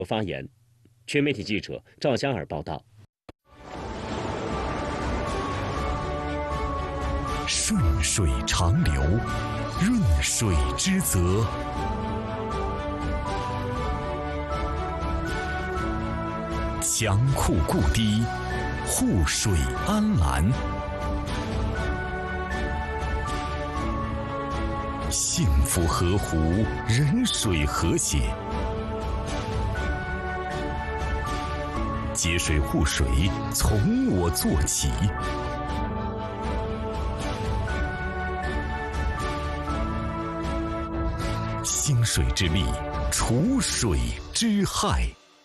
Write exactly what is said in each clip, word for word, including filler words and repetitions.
发言。全媒体记者赵佳尔报道。 顺水长流，润水之泽。强库固堤，护水安澜。幸福河湖，人水和谐。节水护水，从我做起。兴水之力，除水之害。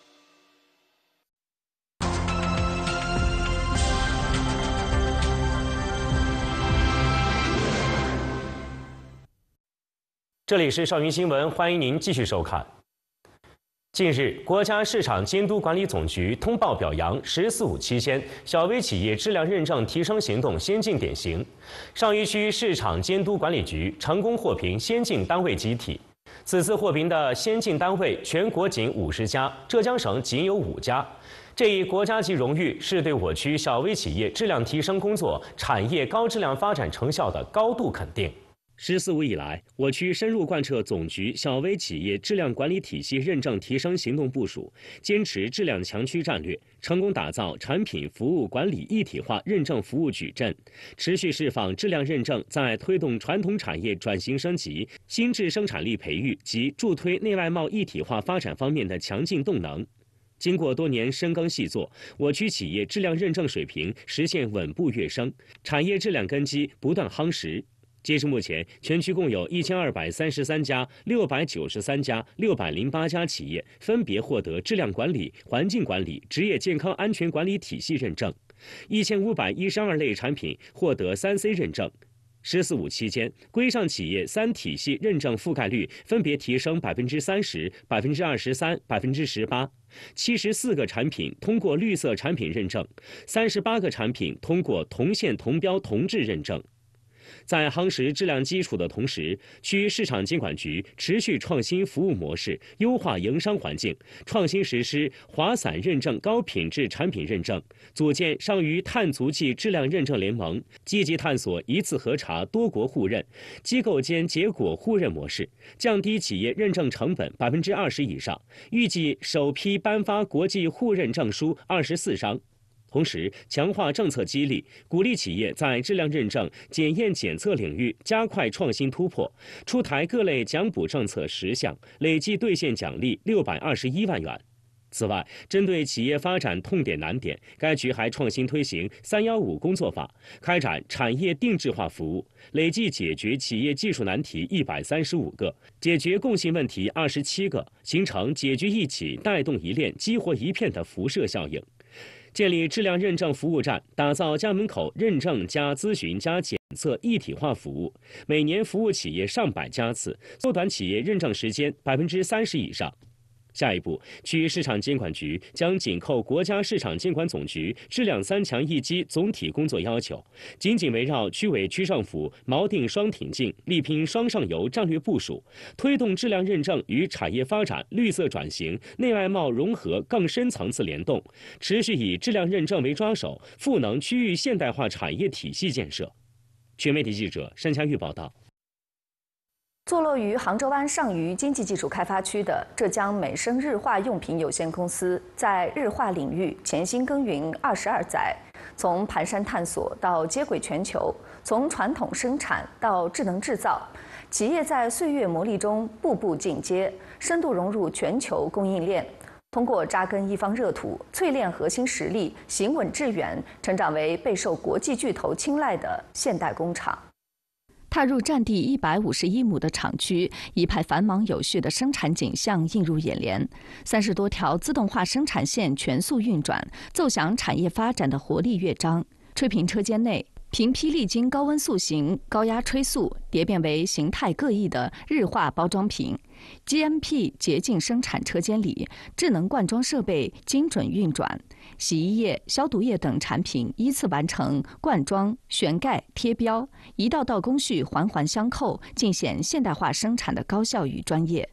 这里是少云新闻，欢迎您继续收看。近日，国家市场监督管理总局通报表扬“十四五”期间小微企业质量认证提升行动先进典型。上虞区市场监督管理局成功获评先进单位集体。此次获评的先进单位全国仅五十家，浙江省仅有五家。这一国家级荣誉是对我区小微企业质量提升工作产业高质量发展成效的高度肯定。“十四五”以来，我区深入贯彻总局小微企业质量管理体系认证提升行动部署，坚持质量强区战略，成功打造产品服务管理一体化认证服务矩阵，持续释放质量认证在推动传统产业转型升级、新质生产力培育及助推内外贸一体化发展方面的强劲动能。经过多年深耕细作，我区企业质量认证水平实现稳步跃升，产业质量根基不断夯实。截至目前，全区共有一千二百三十三家、六百九十三家、六百零八家企业分别获得质量管理、环境管理、职业健康安全管理体系认证，一千五百一十二类产品获得三 C 认证。“十四五”期间，规上企业三体系认证覆盖率分别提升百分之三十、百分之二十三、百分之十八。七十四个产品通过绿色产品认证，三十八个产品通过同线同标同质认证。在夯实质量基础的同时，区市场监管局持续创新服务模式，优化营商环境，创新实施华散认证高品质产品认证，组建上虞碳足迹质量认证联盟，积极探索一次核查多国互认、机构间结果互认模式，降低企业认证成本百分之二十以上。预计首批颁发国际互认证书二十四张。同时，强化政策激励，鼓励企业在质量认证、检验检测领域加快创新突破，出台各类奖补政策十项，累计兑现奖励六百二十一万元。此外，针对企业发展痛点难点，该局还创新推行“三幺五”工作法，开展产业定制化服务，累计解决企业技术难题一百三十五个，解决共性问题二十七个，形成解决一起、带动一链、激活一片的辐射效应。建立质量认证服务站，打造家门口认证加咨询加检测一体化服务，每年服务企业上百家次，缩短企业认证时间百分之三十以上。下一步，区市场监管局将紧扣国家市场监管总局质量三强一击总体工作要求，紧紧围绕区委区政府锚定双挺进、力拼双上游战略部署，推动质量认证与产业发展、绿色转型、内外贸融合更深层次联动，持续以质量认证为抓手，赋能区域现代化产业体系建设。全媒体记者单佳玉报道。 坐落于杭州湾上虞经济技术开发区的浙江美生日化用品有限公司，在日化领域潜心耕耘二十二载，从蹒跚探索到接轨全球，从传统生产到智能制造，企业在岁月磨砺中步步进阶，深度融入全球供应链。通过扎根一方热土，淬炼核心实力，行稳致远，成长为备受国际巨头青睐的现代工厂。踏入占地一百五十一亩的厂区，一派繁忙有序的生产景象映入眼帘。三十多条自动化生产线全速运转，奏响产业发展的活力乐章。吹瓶车间内，瓶坯历经高温塑形、高压吹塑，蝶变为形态各异的日化包装瓶。G M P 洁净生产车间里，智能灌装设备精准运转，洗衣液、消毒液等产品依次完成灌装、旋盖、贴标，一道道工序环环相扣，尽显现代化生产的高效与专业。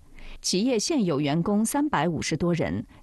企业现有员工三百五十多人，